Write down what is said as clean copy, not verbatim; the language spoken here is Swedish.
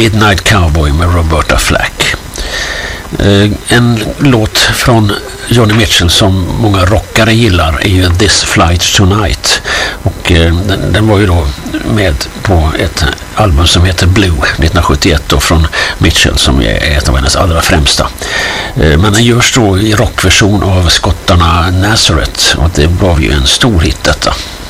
Midnight Cowboy med Roberta Flack. En låt från Joni Mitchell som många rockare gillar är ju This Flight Tonight, och den var ju då med på ett album som heter Blue 1971 då, från Mitchell, som är ett av hennes allra främsta. Men den görs då i rockversion av skottarna Nazareth, och det var ju en stor hit detta.